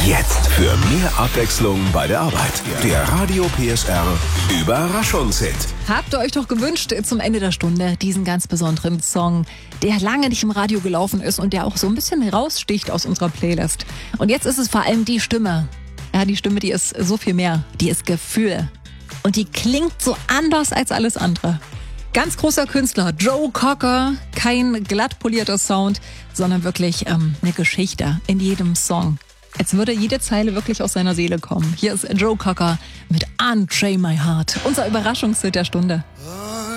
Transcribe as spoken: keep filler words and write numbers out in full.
Jetzt für mehr Abwechslung bei der Arbeit. Der Radio P S R Überraschungshit. Habt ihr euch doch gewünscht zum Ende der Stunde diesen ganz besonderen Song, der lange nicht im Radio gelaufen ist und der auch so ein bisschen raussticht aus unserer Playlist. Und jetzt ist es vor allem die Stimme. Ja, die Stimme, die ist so viel mehr. Die ist Gefühl. Und die klingt so anders als alles andere. Ganz großer Künstler, Joe Cocker. Kein glatt polierter Sound, sondern wirklich ähm, eine Geschichte in jedem Song. Als würde jede Zeile wirklich aus seiner Seele kommen. Hier ist Joe Cocker mit Unchain My Heart. Unser Überraschungshit der Stunde.